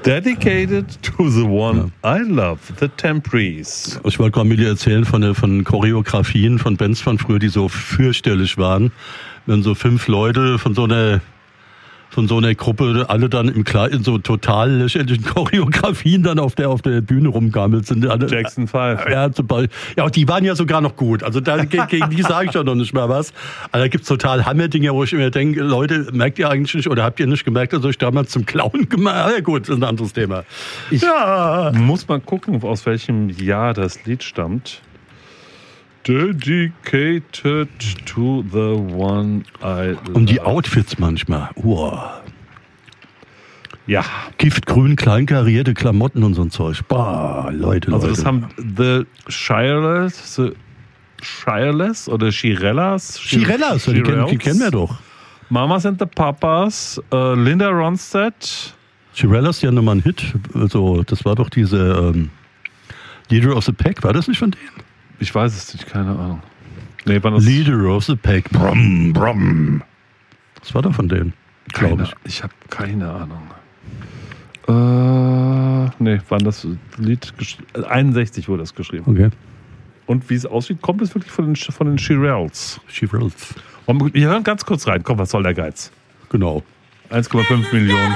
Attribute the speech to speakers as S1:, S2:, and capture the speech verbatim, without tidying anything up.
S1: Dedicated to the one ja. I love, the Temprees.
S2: Ich wollte gerade mit dir erzählen von, von Choreografien von Bands von früher, die so fürchterlich waren. Wenn so fünf Leute von so einer von so einer Gruppe alle dann im Kleid in so total lächerlichen Choreografien dann auf der auf der Bühne rumgammelt sind.
S1: Jackson Five.
S2: Ja, zum Beispiel. Ja, die waren ja sogar noch gut. Also da, gegen die sage ich ja noch nicht mal was. Aber da gibt's total Hammer-Dinger, wo ich mir denke, Leute, merkt ihr eigentlich nicht oder habt ihr nicht gemerkt, dass ich damals zum Clown gemacht habe? Ja gut, das ist ein anderes Thema.
S1: Ich ja. muss mal gucken, aus welchem Jahr das Lied stammt. Dedicated to the one I love.
S2: Und die Outfits manchmal. Wow.
S1: Ja.
S2: Giftgrün, kleinkarierte Klamotten und so ein Zeug. Bah, Leute,
S1: Also
S2: Leute.
S1: das haben The Shirelles, The Shirelles oder Shirellas?
S2: Shirellas, die, kennen, die kennen wir doch.
S1: Mamas and the Papas, äh, Linda Ronstadt.
S2: Shirellas, die haben nochmal einen Hit. Also, das war doch diese ähm, Leader of the Pack. War das nicht von denen?
S1: Ich weiß es nicht, keine Ahnung. Nee, war das
S2: Leader of the Pack. Brum, brum. Das war doch von denen, glaube ich.
S1: Ich habe keine Ahnung. Äh, nee, wann das Lied geschrieben? einundsechzig wurde das geschrieben.
S2: Okay.
S1: Und wie es aussieht, kommt es wirklich von den, von den Shirelles.
S2: Shirelles.
S1: Wir hören ganz kurz rein. Komm, was soll der Geiz?
S2: Genau.
S1: eins Komma fünf Millionen.